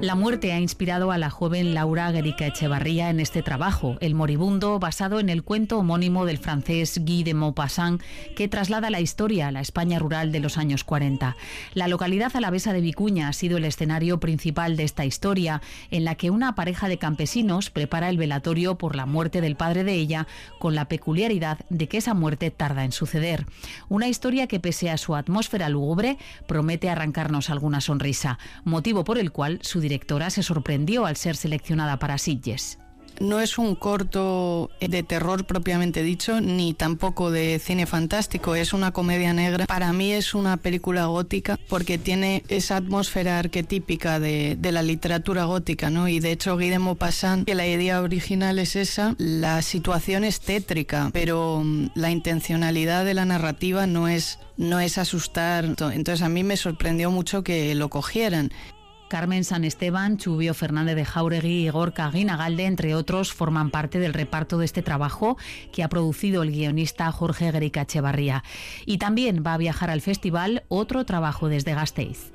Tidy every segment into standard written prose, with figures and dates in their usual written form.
La muerte ha inspirado a la joven Laura Guernica-Echevarría en este trabajo, El moribundo, basado en el cuento homónimo del francés Guy de Maupassant, que traslada la historia a la España rural de los años 40. La localidad alavesa de Vicuña ha sido el escenario principal de esta historia, en la que una pareja de campesinos prepara el velatorio por la muerte del padre de ella, con la peculiaridad de que esa muerte tarda en suceder. Una historia que, pese a su atmósfera lúgubre, promete arrancarnos alguna sonrisa, motivo por el cual su directora se sorprendió al ser seleccionada para Sitges. No es un corto de terror propiamente dicho, ni tampoco de cine fantástico, es una comedia negra. Para mí es una película gótica porque tiene esa atmósfera arquetípica de la literatura gótica, ¿no? Y de hecho Guy de Maupassant, que la idea original es esa, la situación es tétrica, pero la intencionalidad de la narrativa no es asustar. Entonces a mí me sorprendió mucho que lo cogieran. Carmen San Esteban, Chubio Fernández de Jauregui y Gorka Guinagalde, entre otros, forman parte del reparto de este trabajo que ha producido el guionista Jorge Guernica-Echevarría. Y también va a viajar al festival otro trabajo desde Gasteiz.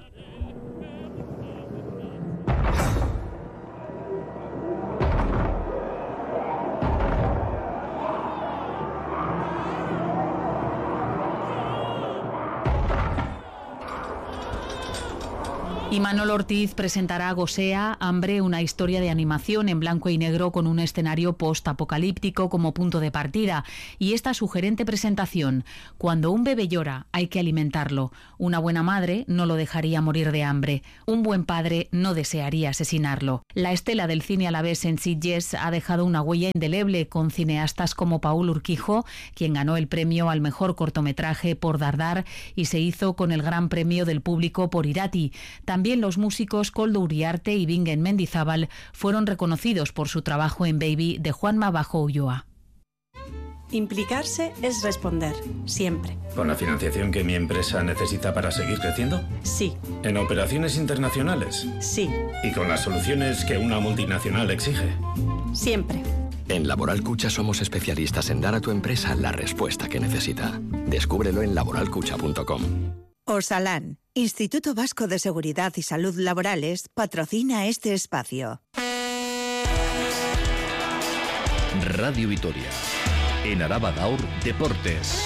Imanol Ortiz presentará Gosea, Hambre, una historia de animación en blanco y negro con un escenario post-apocalíptico como punto de partida. Y esta sugerente presentación: cuando un bebé llora, hay que alimentarlo. Una buena madre no lo dejaría morir de hambre. Un buen padre no desearía asesinarlo. La estela del cine alavés en Sitges ha dejado una huella indeleble con cineastas como Paul Urquijo, quien ganó el premio al mejor cortometraje por Dardar y se hizo con el gran premio del público por Irati. También los músicos Koldo Uriarte y Bingen Mendizábal fueron reconocidos por su trabajo en Baby de Juanma Bajo Ulloa. Implicarse es responder, siempre. ¿Con la financiación que mi empresa necesita para seguir creciendo? Sí. ¿En operaciones internacionales? Sí. ¿Y con las soluciones que una multinacional exige? Siempre. En Laboral Cucha somos especialistas en dar a tu empresa la respuesta que necesita. Descúbrelo en laboralcucha.com. Osalan, Instituto Vasco de Seguridad y Salud Laborales, patrocina este espacio. Radio Vitoria. En Araba Gaur, Deportes.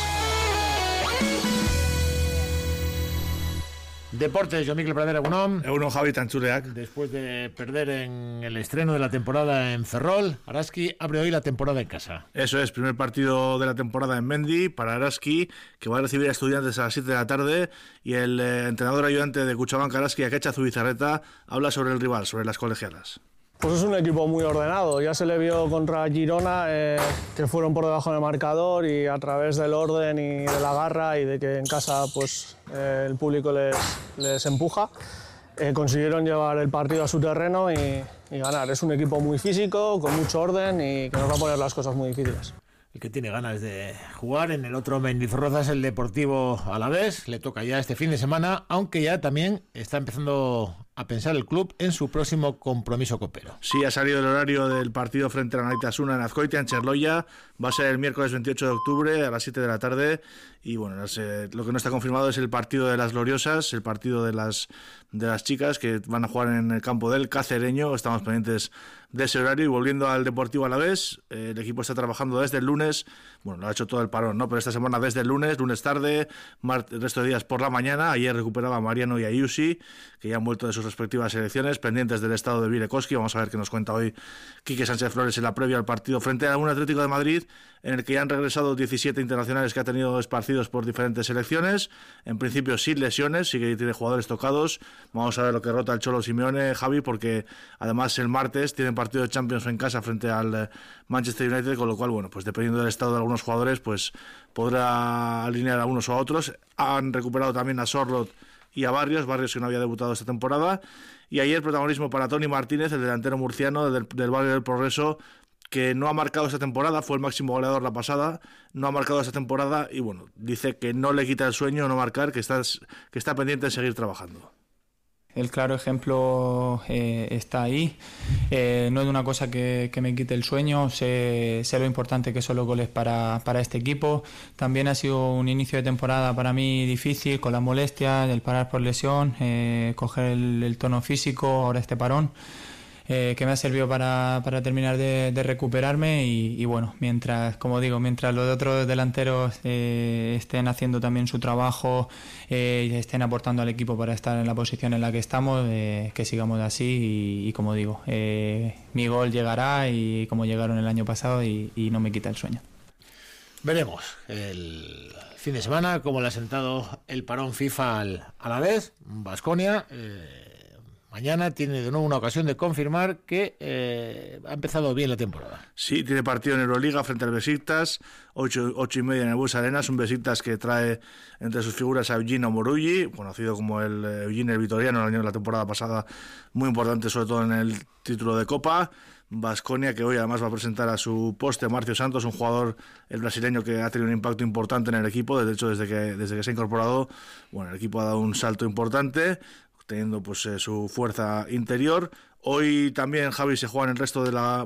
Deportes, yo Mikel Pradera, Egunon. Egunon, Javi Tantzuleak. Después de perder en el estreno de la temporada en Ferrol, Araski abre hoy la temporada en casa. Eso es, primer partido de la temporada en Mendi para Araski, que va a recibir a Estudiantes a las 7 de la tarde, y el entrenador ayudante de Cuchabanca Araski, Akecha Zubizarreta, habla sobre el rival, sobre las colegialas. Pues es un equipo muy ordenado, ya se le vio contra Girona que fueron por debajo del marcador, y a través del orden y de la garra y de que en casa pues el público les empuja, consiguieron llevar el partido a su terreno y ganar. Es un equipo muy físico, con mucho orden y que nos va a poner las cosas muy difíciles. El que tiene ganas de jugar en el otro Mendizorroza es el Deportivo Alavés, le toca ya este fin de semana, aunque ya también está empezando a pensar el club en su próximo compromiso copero. Sí, ha salido el horario del partido frente a la Naitasuna en Azcoitia, en Cherloya. Va a ser el miércoles 28 de octubre a las 7 de la tarde. Y bueno, lo que no está confirmado es el partido de las gloriosas, el partido de las chicas que van a jugar en el campo del Cacereño. Estamos pendientes de ese horario. Y volviendo al Deportivo Alavés, el equipo está trabajando desde el lunes. Bueno, lo ha hecho todo el parón, ¿no? Pero esta semana desde el lunes tarde, el resto de días por la mañana. Ayer recuperaba a Mariano y a Yusi, que ya han vuelto de sus respectivas selecciones, pendientes del estado de Vilekoski. Vamos a ver qué nos cuenta hoy Quique Sánchez Flores en la previa al partido frente a un Atlético de Madrid, en el que ya han regresado 17 internacionales que ha tenido esparcidos por diferentes selecciones, en principio sin lesiones, sí que tiene jugadores tocados. Vamos a ver lo que rota el Cholo Simeone, Javi, porque además el martes tienen partido de Champions en casa frente al Manchester United, con lo cual, bueno, pues dependiendo del estado de algunos jugadores, pues podrá alinear a unos o a otros. Han recuperado también a Sorlot y a Barrios que no había debutado esta temporada. Y ayer protagonismo para Toni Martínez, el delantero murciano del Barrio del Progreso, que no ha marcado esta temporada, fue el máximo goleador la pasada, no ha marcado esta temporada y bueno, dice que no le quita el sueño no marcar, que está pendiente de seguir trabajando. El claro ejemplo está ahí. No es una cosa que me quite el sueño. Sé lo importante que son los goles para este equipo. También ha sido un inicio de temporada para mí difícil, con las molestias, el parar por lesión, coger el tono físico, ahora este parón, que me ha servido para terminar de recuperarme y bueno, mientras los otros delanteros estén haciendo también su trabajo, estén aportando al equipo para estar en la posición en la que estamos, que sigamos así y como digo, mi gol llegará y como llegaron el año pasado y no me quita el sueño. Veremos el fin de semana cómo le ha sentado el parón FIFA al Alavés. Baskonia mañana tiene de nuevo una ocasión de confirmar que ha empezado bien la temporada. Sí, tiene partido en Euroliga frente al Besiktas, 8:30 en el Bues Arena. Es un Besiktas que trae entre sus figuras a Eugene Omoruyi, conocido como el Eugene el Vitoriano la temporada pasada, muy importante sobre todo en el título de Copa. Baskonia, que hoy además va a presentar a su poste Marcio Santos, un jugador, el brasileño, que ha tenido un impacto importante en el equipo. De hecho, desde que se ha incorporado, bueno, el equipo ha dado un salto importante, teniendo pues su fuerza interior. Hoy también, Javi, se juegan la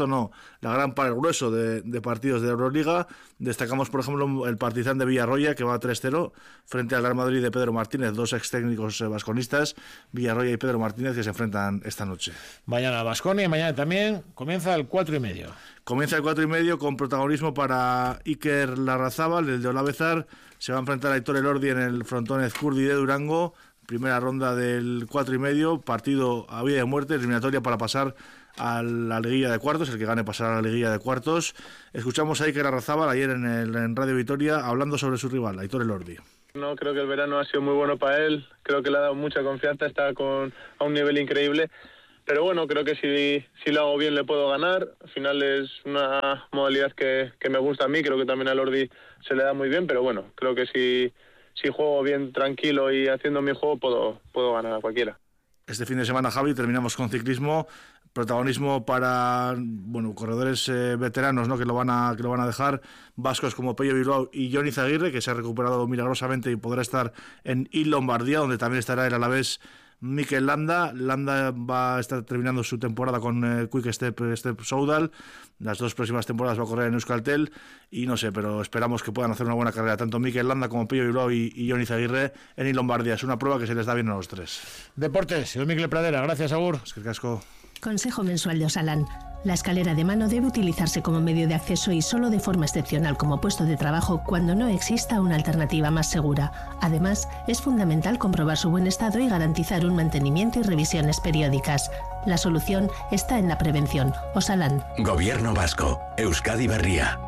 gran par, el grueso de partidos de Euroliga. Destacamos, por ejemplo, el Partizan de Villarroya, que va 3-0 frente al Real Madrid de Pedro Martínez, dos ex técnicos vasconistas, Villarroya y Pedro Martínez, que se enfrentan esta noche. Mañana Baskonia y mañana también comienza el 4:30. Comienza el 4:30 con protagonismo para Iker Larrazábal, el de Olavezar. Se va a enfrentar a Aitor Elordi en el frontón Ezcurdi de Durango. Primera ronda del 4:30, partido a vida y muerte, eliminatoria para pasar a la liguilla de cuartos. El que gane pasará a la liguilla de cuartos. Escuchamos a Iker Larrazábal ayer en Radio Vitoria hablando sobre su rival, Aitor Elordi. No, creo que el verano ha sido muy bueno para él, creo que le ha dado mucha confianza, está a un nivel increíble, pero bueno, creo que si lo hago bien le puedo ganar. Al final es una modalidad que me gusta a mí, creo que también a Elordi se le da muy bien, pero bueno, creo que si juego bien, tranquilo y haciendo mi juego, puedo ganar a cualquiera. Este fin de semana, Javi, terminamos con ciclismo. Protagonismo para corredores veteranos, ¿no? que lo van a dejar, vascos como Pello Bilbao y Jon Izaguirre, que se ha recuperado milagrosamente y podrá estar en Il Lombardía, donde también estará el alavés Mikel Landa. Landa va a estar terminando su temporada con Quick Step Soudal. Las dos próximas temporadas va a correr en Euskaltel y no sé, pero esperamos que puedan hacer una buena carrera tanto Mikel Landa como Pello Bilbao y Jon Izaguirre en Il Lombardía. Es una prueba que se les da bien a los tres. Deportes, el Mikel Pradera, gracias, Agur. Es que casco. Consejo mensual de Osalan. La escalera de mano debe utilizarse como medio de acceso y solo de forma excepcional como puesto de trabajo cuando no exista una alternativa más segura. Además, es fundamental comprobar su buen estado y garantizar un mantenimiento y revisiones periódicas. La solución está en la prevención. Osalan. Gobierno vasco. Euskadi Berria.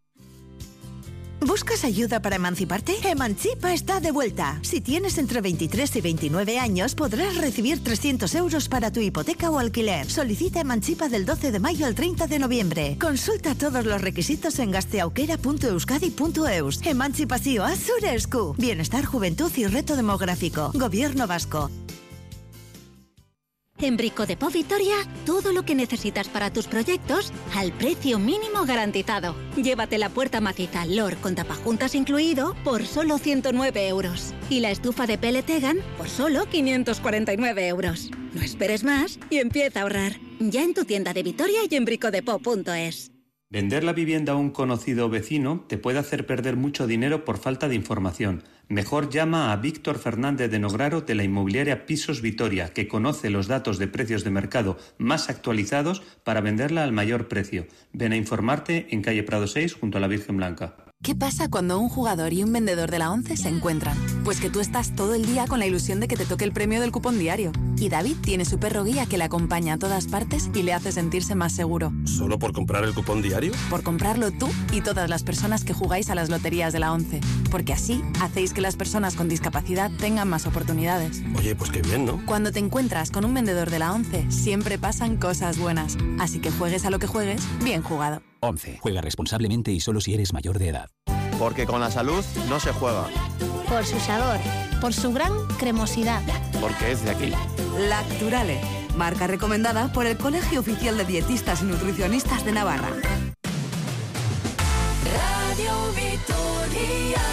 ¿Buscas ayuda para emanciparte? Emancipa está de vuelta. Si tienes entre 23 y 29 años, podrás recibir 300 euros para tu hipoteca o alquiler. Solicita Emancipa del 12 de mayo al 30 de noviembre. Consulta todos los requisitos en gasteaukera.euskadi.eus. Emantzipazioa zure esku. Bienestar, juventud y reto demográfico. Gobierno vasco. En Brico Depot Vitoria, todo lo que necesitas para tus proyectos al precio mínimo garantizado. Llévate la puerta maciza Lor con tapajuntas incluido por solo 109 euros. Y la estufa de Peletegan por solo 549 euros. No esperes más y empieza a ahorrar. Ya en tu tienda de Vitoria y en bricodepot.es. Vender la vivienda a un conocido vecino te puede hacer perder mucho dinero por falta de información. Mejor llama a Víctor Fernández de Nograro de la inmobiliaria Pisos Vitoria, que conoce los datos de precios de mercado más actualizados para venderla al mayor precio. Ven a informarte en calle Prado 6 junto a la Virgen Blanca. ¿Qué pasa cuando un jugador y un vendedor de la ONCE se encuentran? Pues que tú estás todo el día con la ilusión de que te toque el premio del cupón diario. Y David tiene su perro guía que le acompaña a todas partes y le hace sentirse más seguro. ¿Solo por comprar el cupón diario? Por comprarlo tú y todas las personas que jugáis a las loterías de la ONCE. Porque así hacéis que las personas con discapacidad tengan más oportunidades. Oye, pues qué bien, ¿no? Cuando te encuentras con un vendedor de la ONCE, siempre pasan cosas buenas. Así que juegues a lo que juegues, bien jugado. ONCE. Juega responsablemente y solo si eres mayor de edad. Porque con la salud no se juega. Por su sabor. Por su gran cremosidad. Porque es de aquí. Lacturale, marca recomendada por el Colegio Oficial de Dietistas y Nutricionistas de Navarra. Radio Vitoria.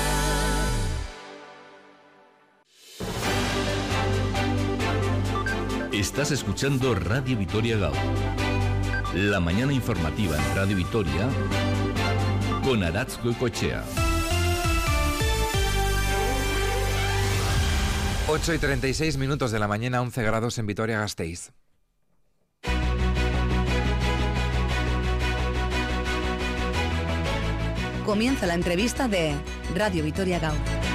Estás escuchando Radio Vitoria Gaur. La mañana informativa en Radio Vitoria con Aratz Goicoechea. 8:36 de la mañana, 11 grados en Vitoria-Gasteiz. Comienza la entrevista de Radio Vitoria Gaur.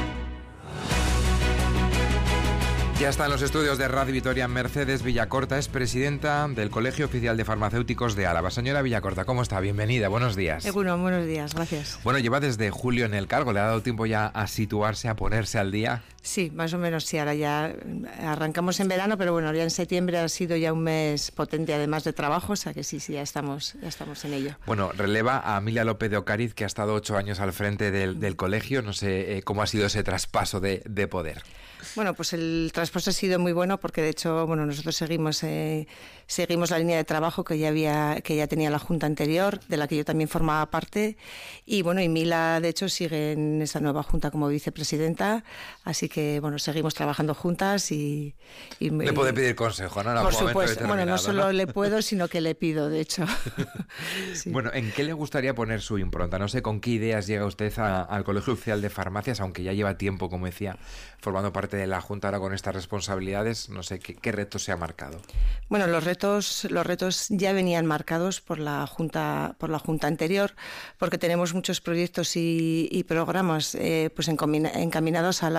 Ya está en los estudios de Radio Vitoria Mercedes Villacorta, es presidenta del Colegio Oficial de Farmacéuticos de Álava. Señora Villacorta, ¿cómo está? Bienvenida, buenos días. Bueno, buenos días, gracias. Bueno, lleva desde julio en el cargo, ¿le ha dado tiempo ya a situarse, a ponerse al día? Sí, más o menos sí, ahora ya arrancamos en verano, pero bueno, ya en septiembre ha sido ya un mes potente además de trabajo, o sea que sí, ya estamos en ello. Bueno, releva a Emilia López de Ocariz, que ha estado 8 años al frente del colegio, no sé cómo ha sido ese traspaso de poder. Bueno, pues el traspaso ha sido muy bueno porque de hecho, bueno, nosotros seguimos la línea de trabajo que ya tenía la Junta anterior, de la que yo también formaba parte, y bueno, y Mila de hecho sigue en esa nueva Junta como vicepresidenta, así que bueno, seguimos trabajando juntas y le puede pedir consejo, ¿no? Por supuesto, bueno, no solo le puedo, sino que le pido, de hecho. Sí. Bueno, ¿en qué le gustaría poner su impronta? No sé con qué ideas llega usted al Colegio Oficial de Farmacias, aunque ya lleva tiempo, como decía, formando parte de la Junta ahora con estas responsabilidades, no sé qué retos se ha marcado. Bueno, los retos ya venían marcados por la Junta anterior, porque tenemos muchos proyectos y programas pues encaminados a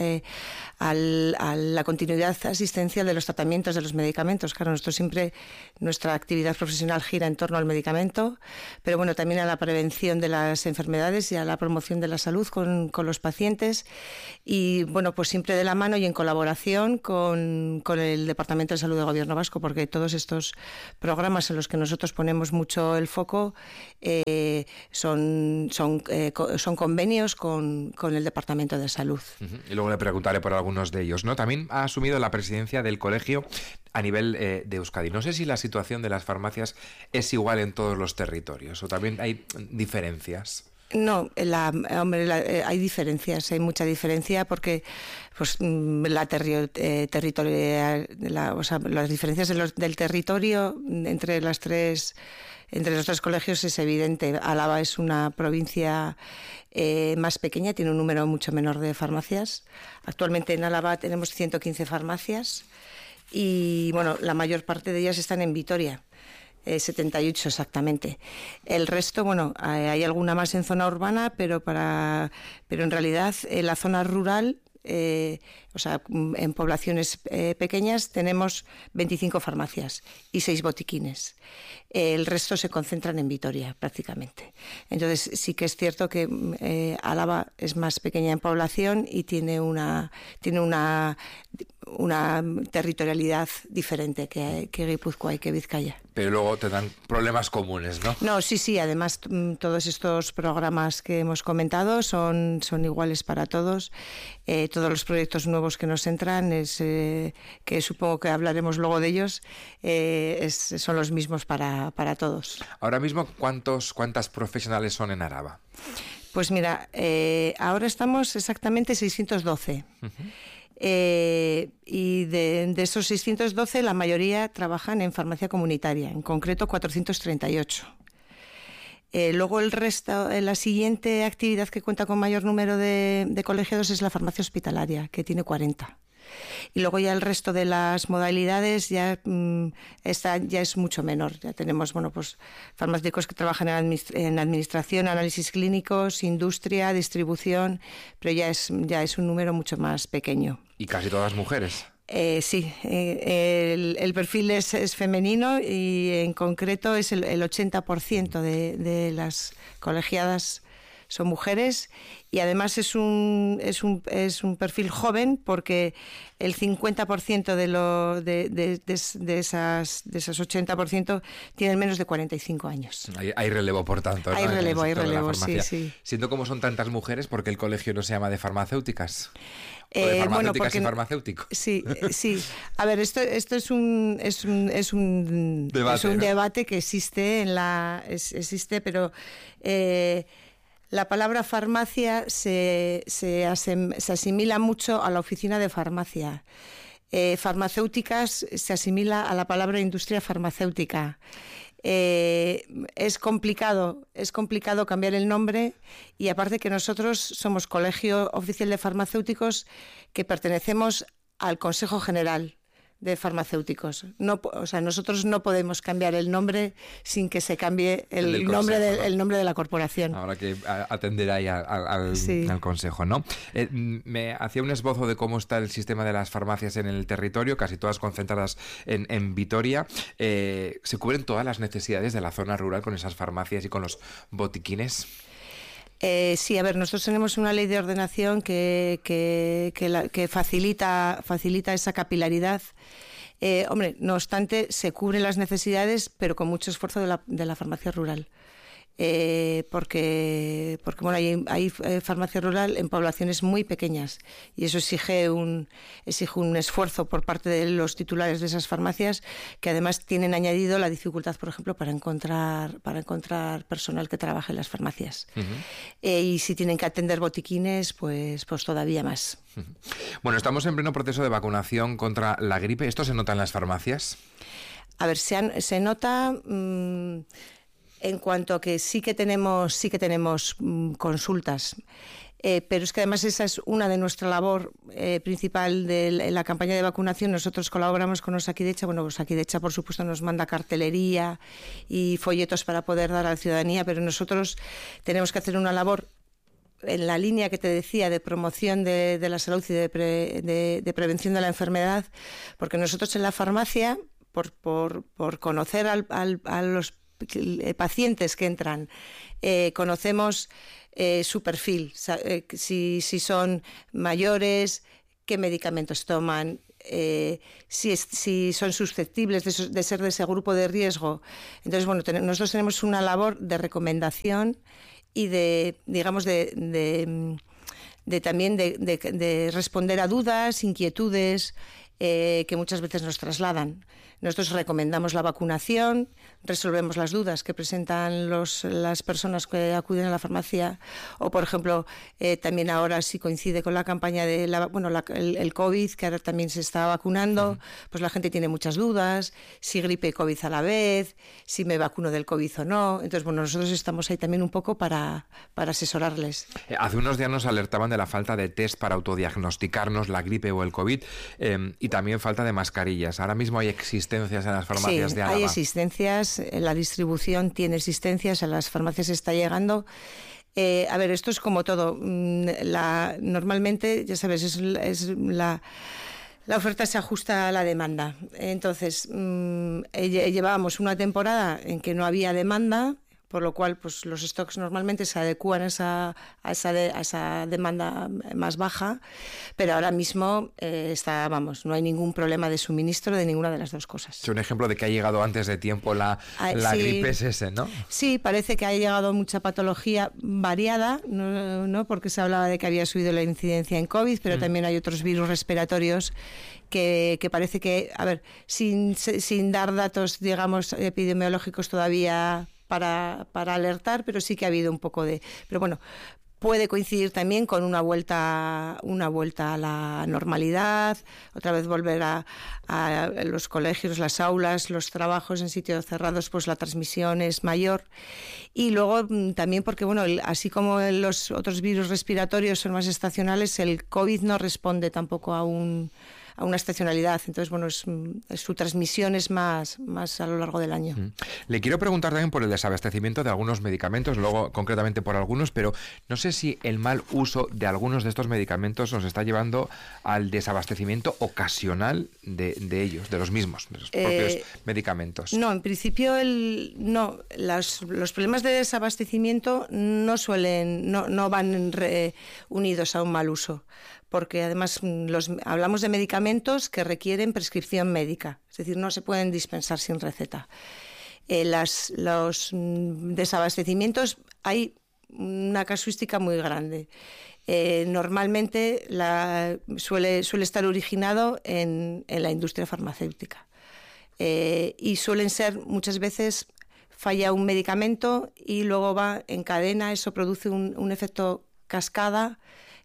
la continuidad asistencial de los tratamientos de los medicamentos. Claro, nuestra actividad profesional gira en torno al medicamento, pero bueno, también a la prevención de las enfermedades y a la promoción de la salud con los pacientes, y bueno, pues siempre de la mano y en colaboración con el Departamento de Salud del Gobierno Vasco, porque todos estos programas en los que nosotros ponemos mucho el foco son convenios con el Departamento de Salud. Y luego le preguntaré por algunos de ellos, ¿no? También ha asumido la presidencia del colegio a nivel de Euskadi. No sé si la situación de las farmacias es igual en todos los territorios o también hay diferencias. No, hay diferencias, hay mucha diferencia porque pues las diferencias del territorio entre los tres colegios es evidente. Álava es una provincia más pequeña, tiene un número mucho menor de farmacias. Actualmente en Álava tenemos 115 farmacias y bueno, la mayor parte de ellas están en Vitoria. 78 exactamente. El resto, bueno, hay alguna más en zona urbana, pero en realidad en la zona rural, en poblaciones pequeñas tenemos 25 farmacias y 6 botiquines. El resto se concentran en Vitoria prácticamente. Entonces sí que es cierto que Álava es más pequeña en población y tiene una territorialidad diferente que Guipúzcoa y que Vizcaya. Pero luego te dan problemas comunes, ¿no? No, sí. Además, todos estos programas que hemos comentado son iguales para todos. Todos los proyectos nuevos que nos entran, que supongo que hablaremos luego de ellos, son los mismos para todos. Ahora mismo, ¿cuántas profesionales son en Araba? Pues mira, ahora estamos exactamente 612. Uh-huh. Y de esos 612 la mayoría trabajan en farmacia comunitaria, en concreto 438. Luego el resto, la siguiente actividad que cuenta con mayor número de colegiados es la farmacia hospitalaria, que tiene 40. Y luego ya el resto de las modalidades ya es mucho menor. Ya tenemos farmacéuticos que trabajan en administración, análisis clínicos, industria, distribución, pero ya es un número mucho más pequeño. ¿Y casi todas mujeres? Sí, el perfil es femenino y en concreto es el 80% de las colegiadas son mujeres, y además es un perfil joven porque el 50% de esas 80% tienen menos de 45 años. Hay relevo, por tanto. Hay relevo, sí. Siendo como son tantas mujeres, ¿por qué el colegio no se llama de farmacéuticas? ¿O de farmacéuticas y farmacéuticos? Sí. A ver, esto es un debate que existe pero la palabra farmacia se asimila mucho a la oficina de farmacia. Farmacéuticas se asimila a la palabra industria farmacéutica. Es complicado cambiar el nombre, y aparte que nosotros somos Colegio Oficial de Farmacéuticos que pertenecemos al Consejo General de Farmacéuticos. Nosotros no podemos cambiar el nombre sin que se cambie el nombre de la corporación. Habrá que atender ahí al Consejo, ¿no? Me hacía un esbozo de cómo está el sistema de las farmacias en el territorio, casi todas concentradas en Vitoria. ¿Se cubren todas las necesidades de la zona rural con esas farmacias y con los botiquines? Sí, a ver, nosotros tenemos una ley de ordenación que facilita esa capilaridad. No obstante, se cubren las necesidades, pero con mucho esfuerzo de la farmacia rural. Porque bueno, hay farmacia rural en poblaciones muy pequeñas, y eso exige un esfuerzo por parte de los titulares de esas farmacias, que además tienen añadido la dificultad, por ejemplo, para encontrar personal que trabaje en las farmacias. Y si tienen que atender botiquines, pues todavía más. Bueno, estamos en pleno proceso de vacunación contra la gripe. ¿Esto se nota en las farmacias? A ver, se nota... en cuanto a que sí que tenemos consultas, pero es que además esa es una de nuestra labor principal en la campaña de vacunación. Nosotros colaboramos con Osakidetza. Bueno, Osakidetza, por supuesto, nos manda cartelería y folletos para poder dar a la ciudadanía, pero nosotros tenemos que hacer una labor en la línea que te decía de promoción de la salud y de prevención de la enfermedad, porque nosotros en la farmacia, por conocer a los pacientes que entran, conocemos su perfil, si son mayores, qué medicamentos toman, si son susceptibles de ser de ese grupo de riesgo. Entonces, bueno, nosotros tenemos una labor de recomendación y también de responder a dudas, inquietudes que muchas veces nos trasladan. Nosotros recomendamos la vacunación, resolvemos las dudas que presentan las personas que acuden a la farmacia, o por ejemplo, también ahora si coincide con la campaña de el COVID, que ahora también se está vacunando, pues la gente tiene muchas dudas, si gripe y COVID a la vez, si me vacuno del COVID o no. Entonces, bueno, nosotros estamos ahí también un poco para asesorarles. Hace unos días nos alertaban de la falta de test para autodiagnosticarnos la gripe o el COVID, y también falta de mascarillas. Ahora mismo hay existencias en las farmacias de Álava. Hay existencias, la distribución tiene existencias, a las farmacias está llegando. A ver, esto es como todo. Normalmente, ya sabes, la oferta se ajusta a la demanda. Entonces, llevábamos una temporada en que no había demanda, por lo cual pues los stocks normalmente se adecúan a esa demanda más baja, pero ahora mismo no hay ningún problema de suministro de ninguna de las dos cosas. Es un ejemplo de que ha llegado antes de tiempo la gripe es ese, ¿no? Sí, parece que ha llegado mucha patología variada, ¿no? Porque se hablaba de que había subido la incidencia en COVID, pero también hay otros virus respiratorios que parece que, a ver, sin dar datos, digamos, epidemiológicos todavía para alertar, pero sí que ha habido un poco de... Pero bueno, puede coincidir también con una vuelta a la normalidad, otra vez volver a los colegios, las aulas, los trabajos en sitios cerrados, pues la transmisión es mayor. Y luego también porque, bueno, así como los otros virus respiratorios son más estacionales, el COVID no responde tampoco a una estacionalidad. Entonces, bueno, su transmisión es más a lo largo del año. Le quiero preguntar también por el desabastecimiento de algunos medicamentos, luego concretamente por algunos, pero no sé si el mal uso de algunos de estos medicamentos nos está llevando al desabastecimiento ocasional de ellos, de los mismos, de los propios medicamentos. No, en principio los problemas de desabastecimiento no van unidos a un mal uso, porque además hablamos de medicamentos que requieren prescripción médica, es decir, no se pueden dispensar sin receta. Los desabastecimientos, hay una casuística muy grande. Normalmente suele estar originado en la industria farmacéutica, y suelen ser muchas veces falla un medicamento y luego va en cadena, eso produce un efecto cascada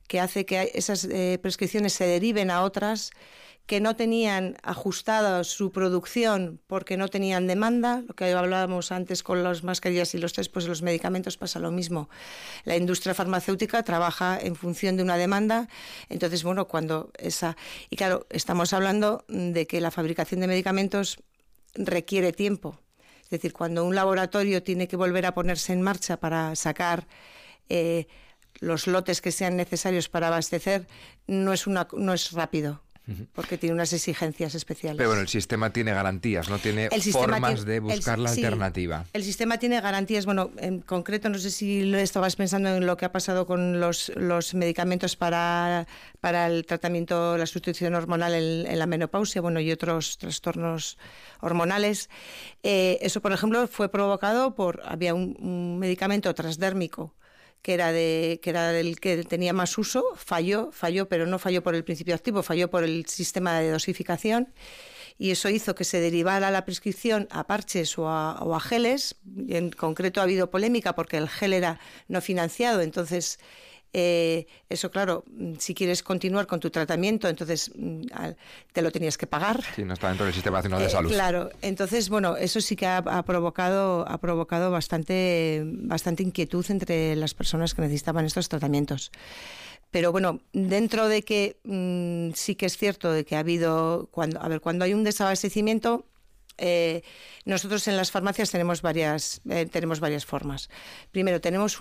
que hace que esas prescripciones se deriven a otras que no tenían ajustada su producción porque no tenían demanda. Lo que hablábamos antes con las mascarillas y los test, pues los medicamentos pasa lo mismo. La industria farmacéutica trabaja en función de una demanda. Entonces, bueno, cuando esa... Y claro, estamos hablando de que la fabricación de medicamentos requiere tiempo. Es decir, cuando un laboratorio tiene que volver a ponerse en marcha para sacar los lotes que sean necesarios para abastecer, no es rápido, porque tiene unas exigencias especiales. Pero bueno, el sistema tiene garantías, no tiene formas de buscar la alternativa. El sistema tiene garantías. Bueno, en concreto, no sé si estabas pensando en lo que ha pasado con los medicamentos para el tratamiento, la sustitución hormonal en la menopausia, bueno, y otros trastornos hormonales. Eso, por ejemplo, fue provocado había un medicamento transdérmico que era el que tenía más uso, falló, pero no falló por el principio activo, falló por el sistema de dosificación, y eso hizo que se derivara la prescripción a parches o a geles. En concreto ha habido polémica porque el gel era no financiado, entonces eso, claro, si quieres continuar con tu tratamiento, entonces te lo tenías que pagar. Sí, no está dentro del Sistema Nacional de Salud. Claro, entonces, bueno, eso sí que ha provocado bastante inquietud entre las personas que necesitaban estos tratamientos. Pero bueno, dentro de que sí que es cierto de que ha habido, cuando hay un desabastecimiento, nosotros en las farmacias tenemos varias formas. Primero, tenemos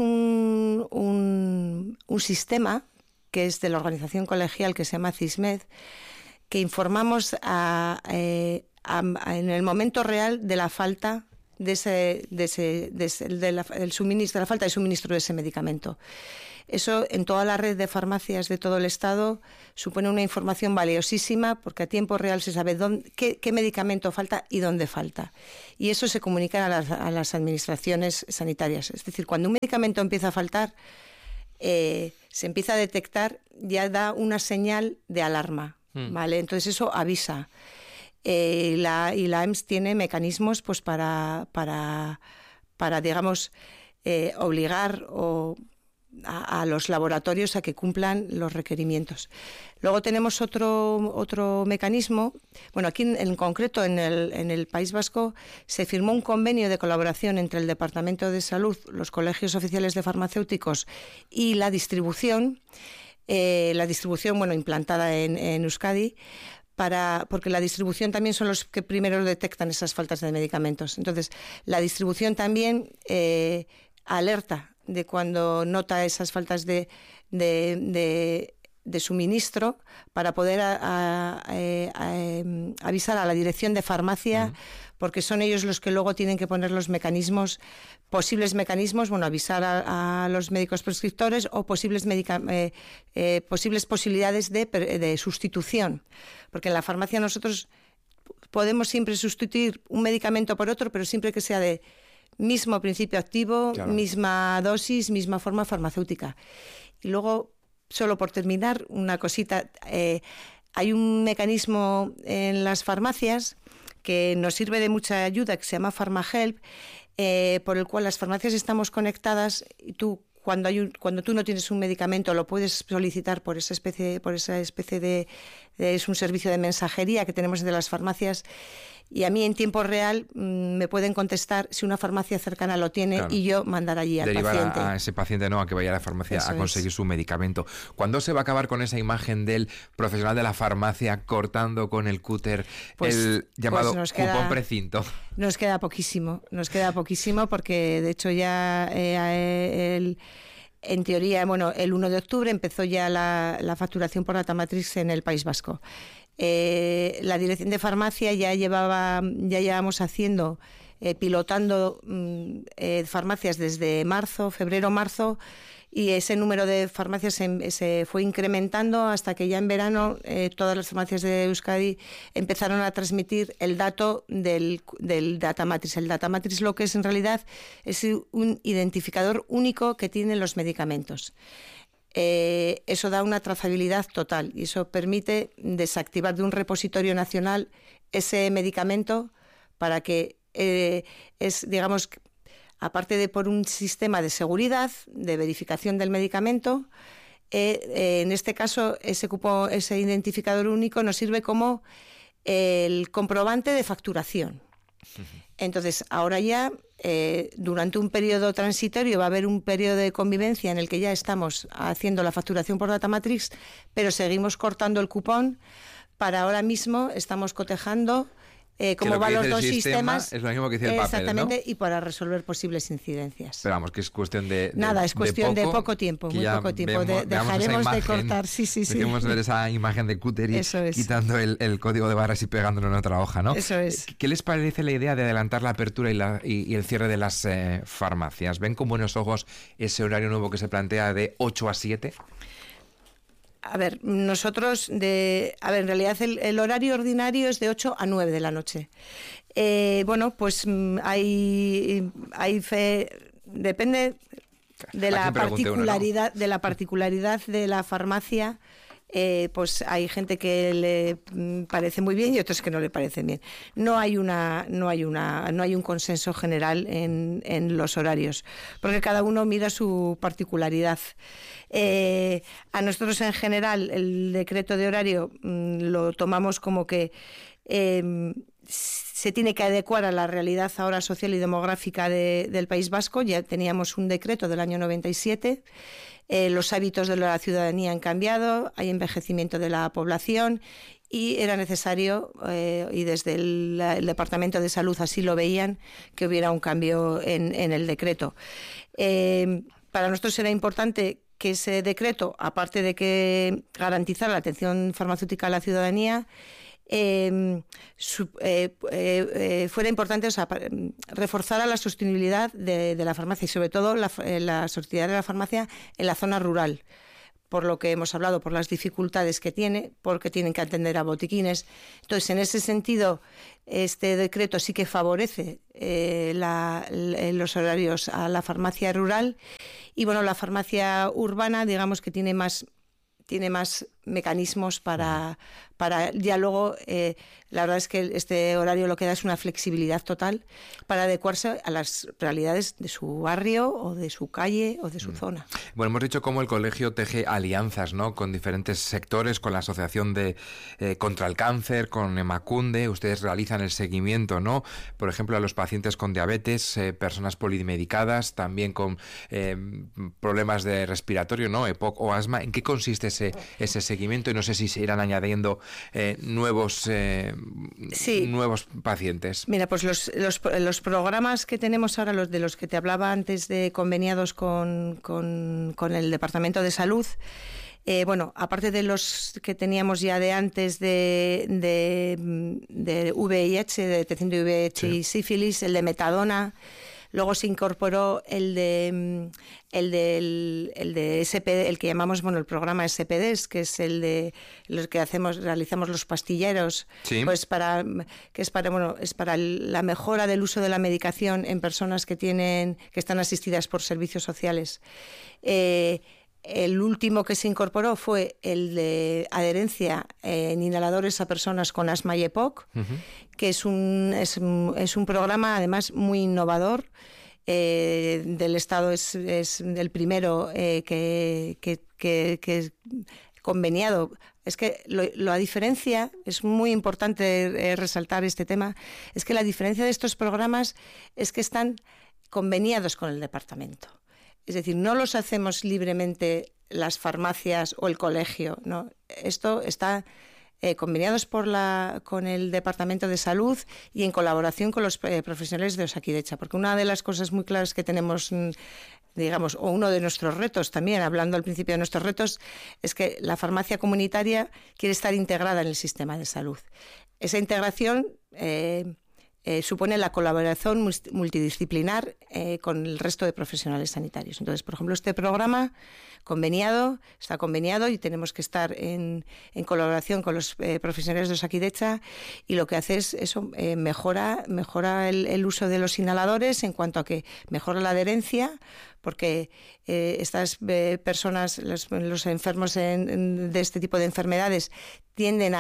un sistema que es de la organización colegial que se llama CISMED, que informamos en el momento real de la falta del suministro, de la falta de suministro de ese medicamento. Eso en toda la red de farmacias de todo el Estado supone una información valiosísima, porque a tiempo real se sabe qué medicamento falta y dónde falta. Y eso se comunica a las administraciones sanitarias. Es decir, cuando un medicamento empieza a faltar, se empieza a detectar, ya da una señal de alarma, ¿vale? Entonces eso avisa. Y la EMS tiene mecanismos pues para digamos, obligar a los laboratorios a que cumplan los requerimientos. Luego tenemos otro mecanismo. Bueno, aquí en concreto en el País Vasco se firmó un convenio de colaboración entre el Departamento de Salud, los colegios oficiales de farmacéuticos y la distribución, bueno, implantada en Euskadi, porque la distribución también son los que primero detectan esas faltas de medicamentos. Entonces, la distribución también alerta de cuando nota esas faltas de suministro, para poder avisar a la dirección de farmacia, porque son ellos los que luego tienen que poner los posibles mecanismos, bueno, avisar a los médicos prescriptores o posibles posibilidades de sustitución, porque en la farmacia nosotros podemos siempre sustituir un medicamento por otro, pero siempre que sea de mismo principio activo, claro, misma dosis, misma forma farmacéutica. Y luego, solo por terminar, una cosita, hay un mecanismo en las farmacias que nos sirve de mucha ayuda, que se llama PharmaHelp, por el cual las farmacias estamos conectadas, y tú, cuando tú no tienes un medicamento, lo puedes solicitar por esa especie de es un servicio de mensajería que tenemos de las farmacias. Y a mí en tiempo real me pueden contestar si una farmacia cercana lo tiene, claro, y yo mandar allí al paciente. Derivar a ese paciente, no, a que vaya a la farmacia a conseguir su medicamento. ¿Cuándo se va a acabar con esa imagen del profesional de la farmacia cortando con el cúter el llamado cupón precinto? Nos queda poquísimo, porque de hecho ya en teoría, bueno, el 1 de octubre empezó ya la facturación por Datamatrix en el País Vasco. La dirección de farmacia ya llevamos haciendo, pilotando farmacias desde febrero-marzo, y ese número de farmacias se fue incrementando hasta que ya en verano todas las farmacias de Euskadi empezaron a transmitir el dato del Datamatrix. El Datamatrix, lo que es en realidad, es un identificador único que tienen los medicamentos. Eso da una trazabilidad total y eso permite desactivar de un repositorio nacional ese medicamento, para que digamos, aparte de por un sistema de seguridad, de verificación del medicamento, en este caso ese identificador único nos sirve como el comprobante de facturación. Entonces, ahora ya, durante un periodo transitorio, va a haber un periodo de convivencia en el que ya estamos haciendo la facturación por Data Matrix, pero seguimos cortando el cupón. Para ahora mismo estamos cotejando cómo van los dos sistemas. Es lo mismo que dice el papel, exactamente, ¿no? Y para resolver posibles incidencias. Pero vamos, que es cuestión de nada, es cuestión de poco tiempo, muy poco tiempo. Dejaremos de cortar, sí. Dejemos ver esa imagen de cúter y quitando el código de barras y pegándolo en otra hoja, ¿no? Eso es. ¿Qué les parece la idea de adelantar la apertura y el cierre de las farmacias? ¿Ven con buenos ojos ese horario nuevo que se plantea de 8 a 7? A ver, nosotros, en realidad el horario ordinario es de 8 a 9 de la noche. Bueno, pues hay fe, depende de la particularidad, de la farmacia. Pues hay gente que le parece muy bien y otros que no le parecen bien. No hay un consenso general en los horarios, porque cada uno mira su particularidad. A nosotros en general el decreto de horario lo tomamos como que se tiene que adecuar a la realidad ahora social y demográfica del País Vasco. Ya teníamos un decreto del año 97. Los hábitos de la ciudadanía han cambiado, hay envejecimiento de la población y era necesario, y desde el Departamento de Salud así lo veían, que hubiera un cambio en el decreto. Para nosotros era importante que ese decreto, aparte de que garantizara la atención farmacéutica a la ciudadanía, fuera importante, reforzar la sostenibilidad de la farmacia y sobre todo la sostenibilidad de la farmacia en la zona rural, por lo que hemos hablado, por las dificultades que tiene, porque tienen que atender a botiquines. Entonces, en ese sentido, este decreto sí que favorece los horarios a la farmacia rural y bueno, la farmacia urbana, digamos que tiene más mecanismos para ya luego, la verdad es que este horario lo que da es una flexibilidad total para adecuarse a las realidades de su barrio o de su calle o de su zona. Bueno, hemos dicho cómo el colegio teje alianzas, ¿no?, con diferentes sectores, con la Asociación de contra el Cáncer, con Emakunde. Ustedes realizan el seguimiento, ¿no?, por ejemplo, a los pacientes con diabetes, personas polimedicadas, también con problemas de respiratorio, ¿no?, EPOC o asma. ¿En qué consiste ese seguimiento? Y no sé si se irán añadiendo nuevos pacientes. Mira, pues los programas que tenemos ahora, los de los que te hablaba antes, de conveniados con el Departamento de Salud, bueno, aparte de los que teníamos ya de antes de VIH, de detección de VIH y sífilis, el de metadona. Luego se incorporó el de SPD, el que llamamos, bueno, el programa SPDs, que es el de los que realizamos los pastilleros, pues es para la mejora del uso de la medicación en personas que están asistidas por servicios sociales. El último que se incorporó fue el de adherencia en inhaladores a personas con asma y EPOC, que es un programa además muy innovador. Del Estado es el primero que conveniado. Es que la diferencia, es muy importante resaltar este tema, es que la diferencia de estos programas es que están conveniados con el departamento. Es decir, no los hacemos libremente las farmacias o el colegio, ¿no? Esto está conveniados con el Departamento de Salud y en colaboración con los profesionales de Osakidecha, porque una de las cosas muy claras que tenemos, digamos, o uno de nuestros retos también, hablando al principio de nuestros retos, es que la farmacia comunitaria quiere estar integrada en el sistema de salud. Esa integración supone la colaboración multidisciplinar con el resto de profesionales sanitarios. Entonces, por ejemplo, este programa está conveniado y tenemos que estar en colaboración con los profesionales de Osakidecha, y lo que hace es eso, mejora el uso de los inhaladores en cuanto a que mejora la adherencia, porque estas personas, los enfermos de este tipo de enfermedades, tienden a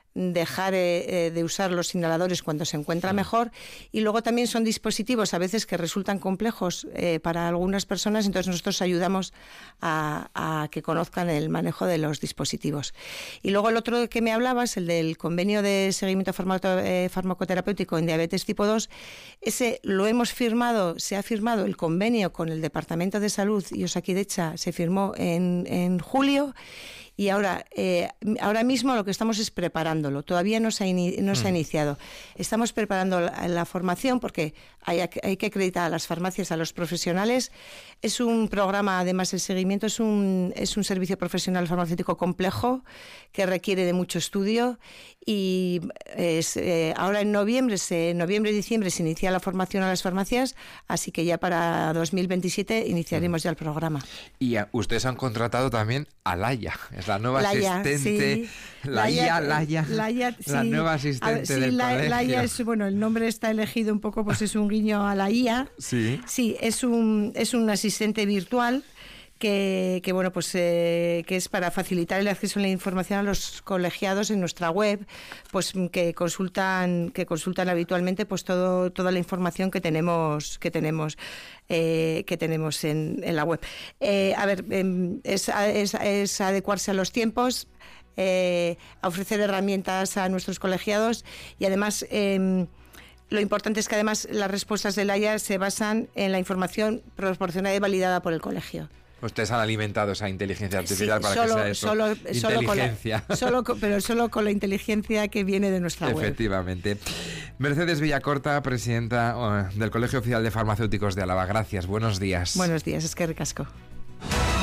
dejar de usar los inhaladores cuando se encuentra mejor, y luego también son dispositivos a veces que resultan complejos para algunas personas, entonces nosotros ayudamos a que conozcan el manejo de los dispositivos. Y luego el otro que me hablabas, el del convenio de seguimiento farmacoterapéutico en diabetes tipo 2, ese lo hemos firmado, se ha firmado el convenio con el Departamento de Salud y Osakidetza, se firmó en julio. Y ahora mismo lo que estamos es preparándolo. Todavía no se ha iniciado. Estamos preparando la formación porque hay que acreditar a las farmacias, a los profesionales. Es un programa, además el seguimiento es un servicio profesional farmacéutico complejo que requiere de mucho estudio, y ahora en noviembre y diciembre se inicia la formación a las farmacias, así que ya para 2027 iniciaremos ya el programa. Y ustedes han contratado también a Laia, es la nueva asistente. Sí. Laia, la nueva asistente del colegio. Laia es, bueno, el nombre está elegido un poco, pues es un guiño a la IA. Sí. Sí, es un asistente virtual que bueno, pues que es para facilitar el acceso a la información a los colegiados en nuestra web, pues que consultan habitualmente pues toda la información que tenemos en la web. Es adecuarse a los tiempos, a ofrecer herramientas a nuestros colegiados, y además lo importante es que además las respuestas de Laia se basan en la información proporcionada y validada por el colegio. Ustedes han alimentado esa inteligencia artificial para que sea eso. Inteligencia. Pero solo con la inteligencia que viene de nuestra web. Efectivamente. Mercedes Villacorta, presidenta del Colegio Oficial de Farmacéuticos de Álava. Gracias, buenos días. Buenos días, es que ricasco.